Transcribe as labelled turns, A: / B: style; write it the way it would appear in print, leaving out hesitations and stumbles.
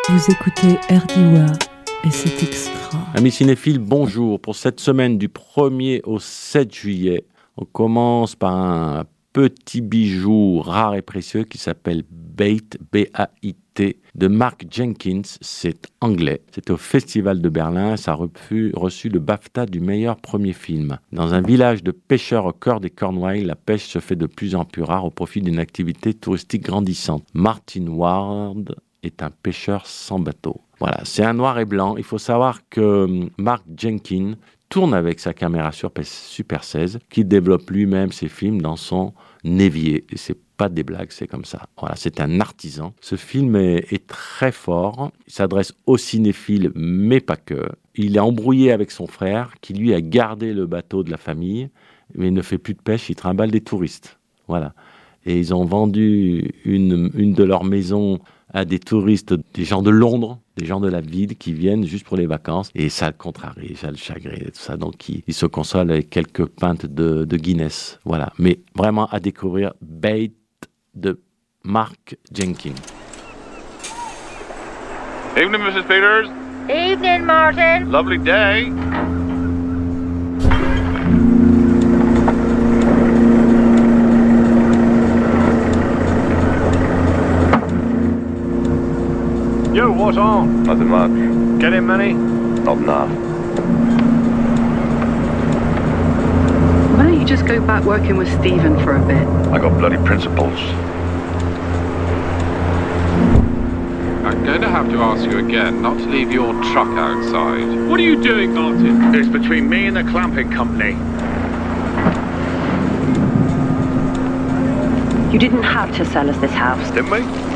A: Vous écoutez RDOA et c'est extra.
B: Amis cinéphiles, bonjour. Pour cette semaine du 1er au 7 juillet, on commence par un petit bijou rare et précieux qui s'appelle Bait, B-A-I-T, de Mark Jenkins. C'est anglais. C'était au Festival de Berlin. Ça a reçu le BAFTA du meilleur premier film. Dans un village de pêcheurs au cœur des Cornouailles, la pêche se fait de plus en plus rare au profit d'une activité touristique grandissante. Martin Ward est un pêcheur sans bateau. Voilà, c'est un noir et blanc. Il faut savoir que Mark Jenkins tourne avec sa caméra Super 16, qu'il développe lui-même ses films dans son évier. Et c'est pas des blagues, c'est comme ça. Voilà, c'est un artisan. Ce film est très fort. Il s'adresse aux cinéphiles, mais pas que. Il est embrouillé avec son frère, qui lui a gardé le bateau de la famille, mais il ne fait plus de pêche, il trimballe des touristes. Voilà. Et ils ont vendu une de leurs maisons à des touristes, des gens de Londres, des gens de la ville qui viennent juste pour les vacances. Et ça le contrarie, ça le chagrine et tout ça. Donc, il se console avec quelques pintes de Guinness. Voilà. Mais vraiment à découvrir Bait de Mark Jenkins.
C: Evening, Mrs. Peters.
D: Evening, Martin.
C: Lovely day.
E: Yo, what on?
C: Nothing much.
E: Getting many?
C: Not enough.
F: Why don't you just go back working with Stephen for a bit?
C: I got bloody principles.
G: I'm going to have to ask you again not to leave your truck outside.
E: What are you doing, Martin? It's between me and the clamping company.
F: You didn't have to sell us this house.
C: Didn't we?